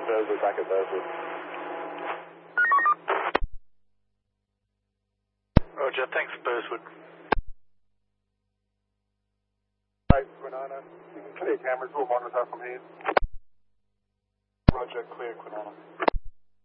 Bozewood, back at Bozewood. Roger, thanks, Bozewood. Hi, Quinana. You can clear cameras, all monitors out from here. Roger, clear Quinana.